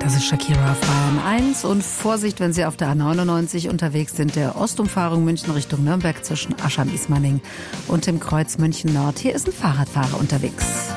Das ist Shakira auf Bayern 1 und Vorsicht, wenn Sie auf der A99 unterwegs sind, der Ostumfahrung München Richtung Nürnberg zwischen Aschheim-Ismaning und dem Kreuz München Nord. Hier ist ein Fahrradfahrer unterwegs.